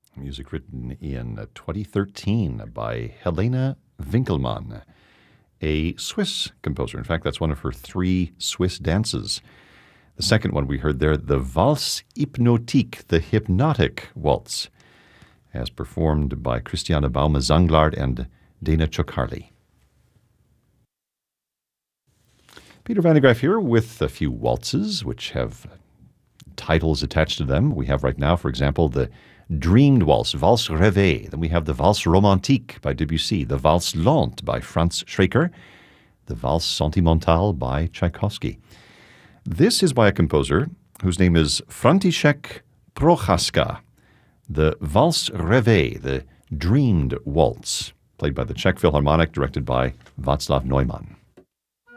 Music written in 2013 by Helena Winkelmann, a Swiss composer. In fact, that's one of her 3 Swiss dances. The second one we heard there, the Valse Hypnotique, the Hypnotic Waltz, as performed by Christiane Baume-Zanglard and Dana Ciocarli. Peter Van de Graaff here with a few waltzes which have titles attached to them. We have right now, for example, the Dreamed Waltz, Valse Rêvée. Then we have the Valse Romantique by Debussy, the Valse Lente by Franz Schreker, the Valse Sentimentale by Tchaikovsky. This is by a composer whose name is František Prochaska, the Valse Rêvée, the Dreamed Waltz, played by the Czech Philharmonic, directed by Václav Neumann.